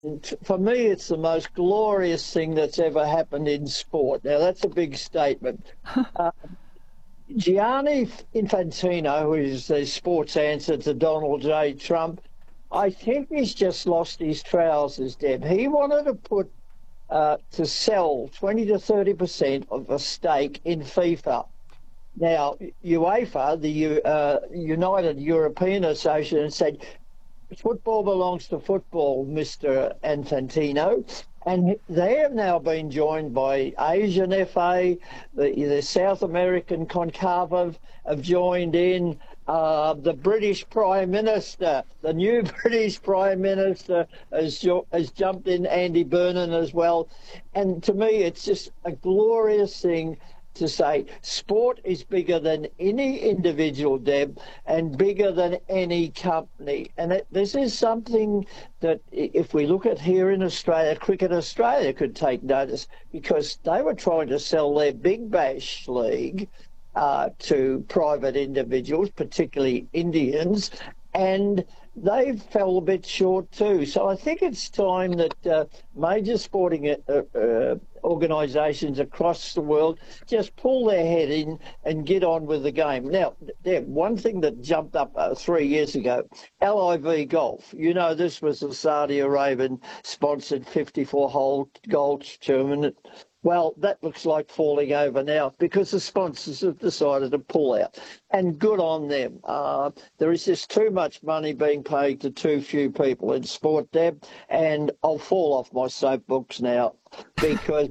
For me, it's the most glorious thing that's ever happened in sport. Now, that's a big statement. Uh, Gianni Infantino, who is the sports answer to Donald J. Trump, I think he's just lost his trousers, Deb. He wanted to to sell 20 to 30% of a stake in FIFA. Now, UEFA, the United European Association, said football belongs to football, Mr. Infantino. And they have now been joined by Asian FA, the South American CONCACAF have joined in, the British Prime Minister, the new British Prime Minister has jumped in, Andy Burnham as well. And to me, it's just a glorious thing to say sport is bigger than any individual, Deb, and bigger than any company. And this is something that if we look at here in Australia, Cricket Australia could take notice, because they were trying to sell their Big Bash League to private individuals, particularly Indians, and they fell a bit short too. So I think it's time that major sporting organisations across the world just pull their head in and get on with the game. Now, Deb, one thing that jumped up 3 years ago, LIV Golf. You know, this was a Saudi Arabian-sponsored 54-hole golf tournament. Well, that looks like falling over now because the sponsors have decided to pull out. And good on them. There is just too much money being paid to too few people in sport, Deb, and I'll fall off my soapbox now because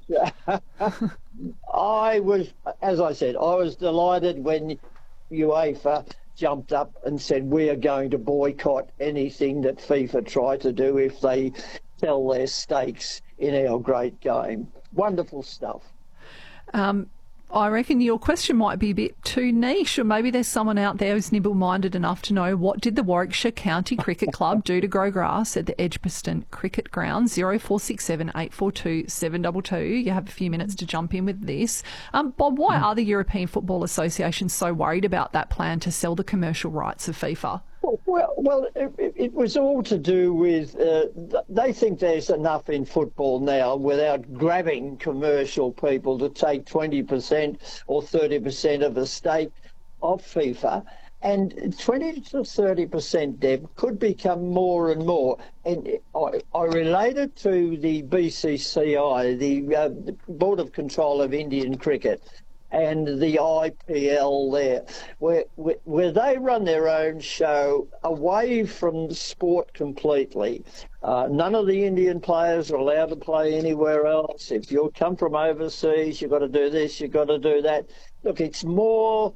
as I said, I was delighted when UEFA jumped up and said we are going to boycott anything that FIFA try to do if they sell their stakes in our great game. Wonderful stuff. I reckon your question might be a bit too niche, or maybe there's someone out there who's nimble-minded enough to know, what did the Warwickshire County Cricket Club do to grow grass at the Edgbaston Cricket Ground? 0467 842 722. You have a few minutes to jump in with this. Bob, why are the European Football Association so worried about that plan to sell the commercial rights of FIFA? Well, it was all to do with they think there's enough in football now without grabbing commercial people to take 20% or 30% of the stake of FIFA. And 20 to 30%, Deb, could become more and more. And I related to the BCCI, the Board of Control of Indian Cricket, and the IPL there, where they run their own show away from sport completely. None of the Indian players are allowed to play anywhere else. If you come from overseas, you've got to do this, you've got to do that. Look, it's more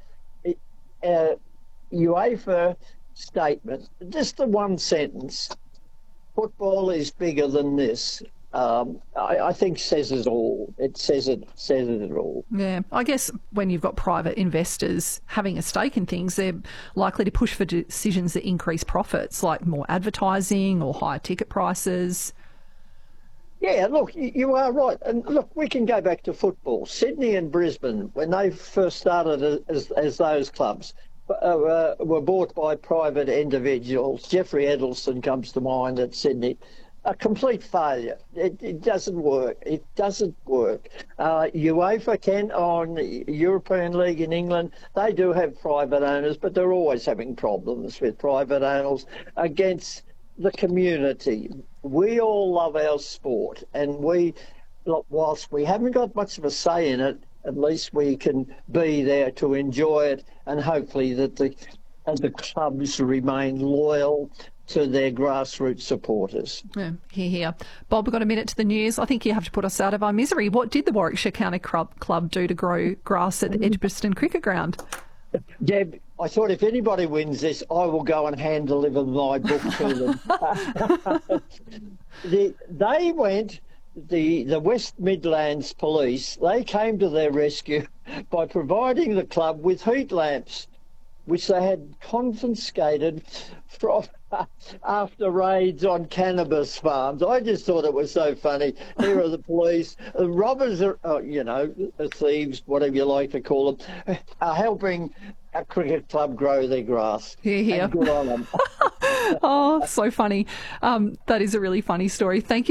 UEFA statement, just the one sentence, football is bigger than this. I think says it all. It says it all. Yeah, I guess when you've got private investors having a stake in things, they're likely to push for decisions that increase profits, like more advertising or higher ticket prices. Yeah, look, you are right. And look, we can go back to football. Sydney and Brisbane, when they first started as those clubs, were bought by private individuals. Jeffrey Edelson comes to mind at Sydney. A complete failure. It doesn't work. It doesn't work. UEFA can, on the European League in England, they do have private owners, but they're always having problems with private owners against the community. We all love our sport, and whilst we haven't got much of a say in it, at least we can be there to enjoy it, and hopefully that the clubs remain loyal to their grassroots supporters. Yeah, here. Bob, we've got a minute to the news. I think you have to put us out of our misery. What did the Warwickshire County Club do to grow grass at the Edgbaston Cricket Ground? Deb, I thought if anybody wins this, I will go and hand deliver my book to them. The West Midlands Police, they came to their rescue by providing the club with heat lamps, which they had confiscated from after raids on cannabis farms. I just thought it was so funny. Here are the police. The robbers are, the thieves, whatever you like to call them, are helping a cricket club grow their grass. Here. And good on them. Oh, so funny. That is a really funny story. Thank you.